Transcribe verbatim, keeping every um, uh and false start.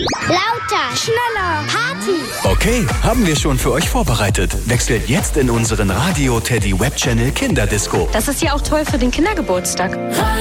Lauter, schneller, Party. Okay, haben wir schon für euch vorbereitet. Wechselt jetzt in unseren Radio Teddy Web Channel Kinderdisco. Das ist ja auch toll für den Kindergeburtstag.